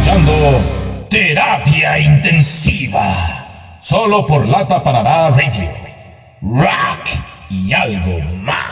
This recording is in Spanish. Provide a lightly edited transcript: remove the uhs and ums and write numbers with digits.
escuchando Terapia Intensiva, solo por Lata Parará Radio. Rock y algo más.